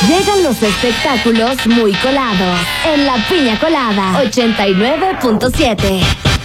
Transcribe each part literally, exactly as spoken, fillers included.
Llegan los espectáculos muy colados en La Piña Colada ochenta y nueve punto siete.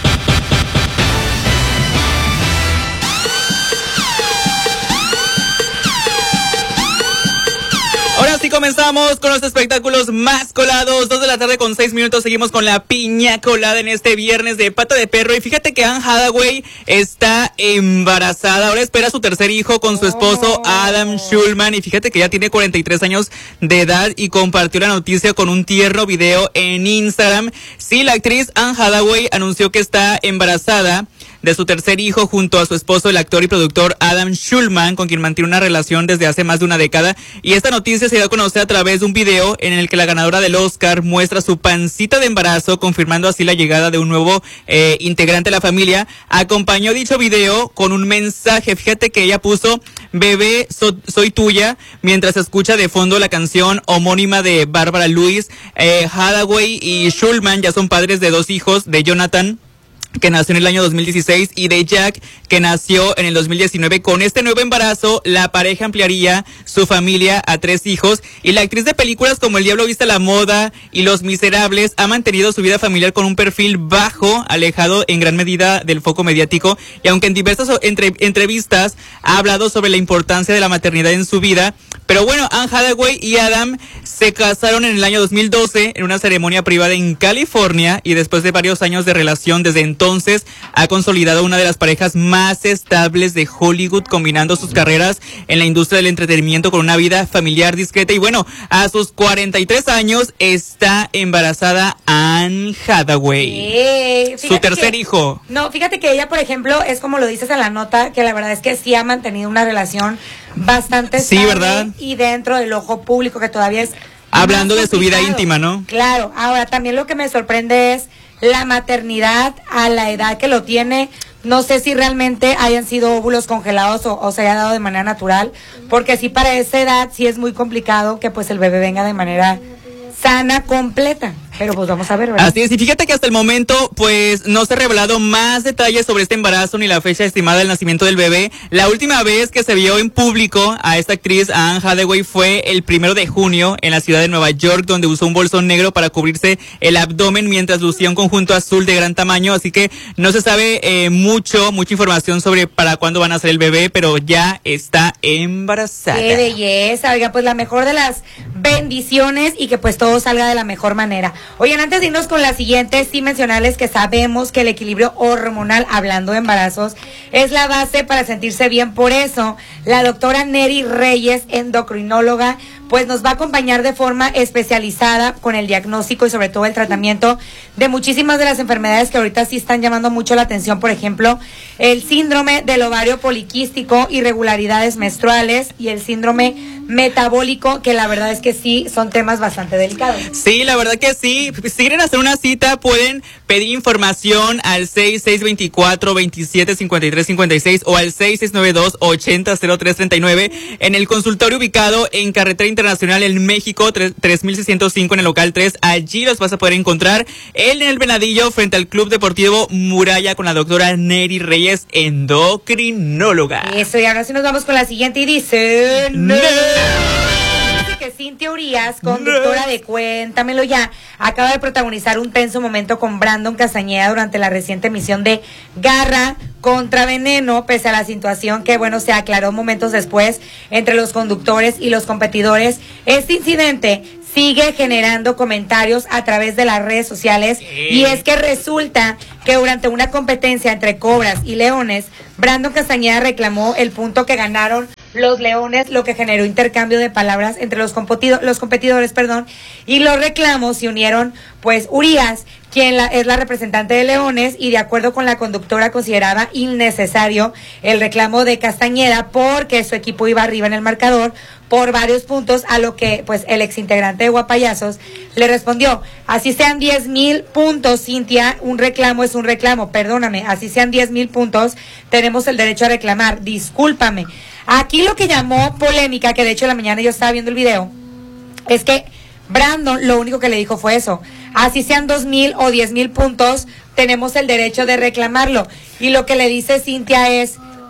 Ahora sí comenzamos con los espectáculos más colados. Dos de la tarde con seis minutos. Seguimos con La Piña Colada en este viernes de Pata de Perro. Y fíjate que Anne Hathaway está embarazada. Ahora espera a su tercer hijo con su esposo Adam Schulman. Y fíjate que ya tiene cuarenta y tres años de edad y compartió la noticia con un tierno video en Instagram. Sí, la actriz Anne Hathaway anunció que está embarazada de su tercer hijo junto a su esposo, el actor y productor Adam Schulman, con quien mantiene una relación desde hace más de una década. Y esta noticia se dio a conocer a través de un video en el que la ganadora del Oscar muestra su pancita de embarazo, confirmando así la llegada de un nuevo eh, integrante de la familia. Acompañó dicho video con un mensaje. Fíjate que ella puso: bebé, so, soy tuya, mientras escucha de fondo la canción homónima de Bárbara Luis. Eh, Hathaway y Schulman ya son padres de dos hijos, de Jonathan, que nació en el año dos mil dieciséis, y de Jack, que nació en el dos mil diecinueve. Con este nuevo embarazo, la pareja ampliaría su familia a tres hijos, y la actriz de películas como El Diablo Viste a la Moda y Los Miserables ha mantenido su vida familiar con un perfil bajo, alejado en gran medida del foco mediático, y aunque en diversas entre, entrevistas ha hablado sobre la importancia de la maternidad en su vida. Pero bueno, Anne Hathaway y Adam se casaron en el año dos mil doce en una ceremonia privada en California, y después de varios años de relación, desde entonces ha consolidado una de las parejas más estables de Hollywood, combinando sus carreras en la industria del entretenimiento con una vida familiar discreta. Y bueno, a sus cuarenta y tres años está embarazada Anne Hathaway. Sí, su tercer que, hijo. No, fíjate que ella, por ejemplo, es como lo dices en la nota, que la verdad es que sí ha mantenido una relación bastante estable. Sí, ¿verdad? Y dentro del ojo público, que todavía es hablando de su vida íntima, ¿no? Claro. Ahora, también lo que me sorprende es la maternidad a la edad que lo tiene. No sé si realmente hayan sido óvulos congelados o, o se haya dado de manera natural, porque sí, para esa edad sí es muy complicado que pues el bebé venga de manera sana, completa. Pero pues vamos a ver, ¿verdad? Así es, y fíjate que hasta el momento pues no se ha revelado más detalles sobre este embarazo ni la fecha estimada del nacimiento del bebé. La última vez que se vio en público a esta actriz, a Anne Hathaway, fue el primero de junio en la ciudad de Nueva York, donde usó un bolso negro para cubrirse el abdomen mientras lucía un conjunto azul de gran tamaño. Así que no se sabe eh, mucho, mucha información sobre para cuándo van a nacer el bebé, pero ya está embarazada. ¡Qué belleza! Oiga, pues la mejor de las bendiciones y que pues todo salga de la mejor manera. Oigan, antes de irnos con la siguiente, sí mencionarles que sabemos que el equilibrio hormonal, hablando de embarazos, es la base para sentirse bien. Por eso, la doctora Neri Reyes, endocrinóloga, pues nos va a acompañar de forma especializada con el diagnóstico y sobre todo el tratamiento de muchísimas de las enfermedades que ahorita sí están llamando mucho la atención. Por ejemplo, el síndrome del ovario poliquístico, irregularidades menstruales y el síndrome metabólico, que la verdad es que sí son temas bastante delicados. Sí, la verdad que sí. Si quieren hacer una cita, pueden pedir información al seis seis dos cuatro, veintisiete cincuenta y tres cincuenta y seis o al seis seis nueve dos, ochenta, cero tres treinta y nueve en el consultorio ubicado en Carretera Internacional en México, tres mil seiscientos cinco en el local tres. Allí los vas a poder encontrar en el Venadillo, frente al Club Deportivo Muralla, con la doctora Neri Reyes, endocrinóloga. Eso, y ahora sí nos vamos con la siguiente y dice... ¡No! Dice que Cintia Urias, conductora de Cuéntamelo Ya, acaba de protagonizar un tenso momento con Brandon Castañeda durante la reciente emisión de Garra contra Veneno, pese a la situación que, bueno, se aclaró momentos después entre los conductores y los competidores. Este incidente sigue generando comentarios a través de las redes sociales, y es que resulta que durante una competencia entre cobras y leones, Brandon Castañeda reclamó el punto que ganaron los leones, lo que generó intercambio de palabras entre los, competido- los competidores, perdón, y los reclamos se unieron, pues, Urias, quien la, es la representante de leones, y de acuerdo con la conductora consideraba innecesario el reclamo de Castañeda porque su equipo iba arriba en el marcador por varios puntos, a lo que pues el exintegrante de Guapayazos le respondió: así sean diez mil puntos, Cintia, un reclamo es un reclamo, perdóname, así sean diez mil puntos, tenemos el derecho a reclamar, discúlpame. Aquí lo que llamó polémica, que de hecho en la mañana yo estaba viendo el video, es que Brandon lo único que le dijo fue eso: así sean dos mil o diez mil puntos, tenemos el derecho de reclamarlo. Y lo que le dice Cintia es: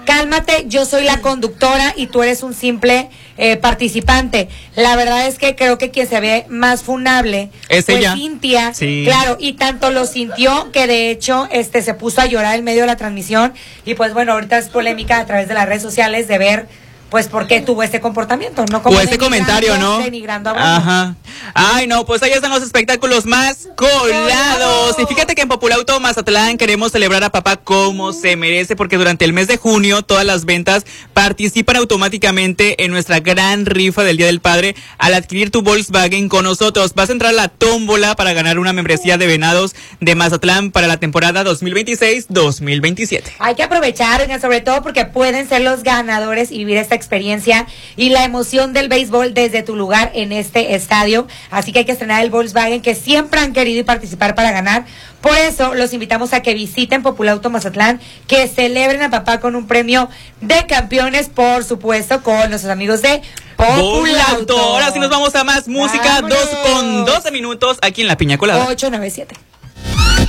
cálmate, yo soy la conductora y tú eres un simple eh, participante. La verdad es que creo que quien se ve más funable es fue ella. Cintia, sí. claro, y tanto lo sintió que de hecho este se puso a llorar en medio de la transmisión y pues bueno, ahorita es polémica a través de las redes sociales de ver pues por qué tuvo este comportamiento, ¿no? Como o este comentario, ¿no? Denigrando a Brandon. Ajá. Ay, no, pues ahí están los espectáculos más colados. Y fíjate que en Populauto Mazatlán queremos celebrar a papá como se merece, porque durante el mes de junio todas las ventas participan automáticamente en nuestra gran rifa del Día del Padre al adquirir tu Volkswagen con nosotros. Vas a entrar a la tómbola para ganar una membresía de Venados de Mazatlán para la temporada dos mil veintiséis dos mil veintisiete. Hay que aprovechar, oigan, sobre todo porque pueden ser los ganadores y vivir esta experiencia y la emoción del béisbol desde tu lugar en este estadio. Así que hay que estrenar el Volkswagen que siempre han querido y participar para ganar. Por eso los invitamos a que visiten Populauto Mazatlán, que celebren a papá con un premio de campeones, por supuesto, con nuestros amigos de Populauto. Ahora sí nos vamos a más música. Vámonos. Dos con doce minutos aquí en La Piña Colada. ocho nueve siete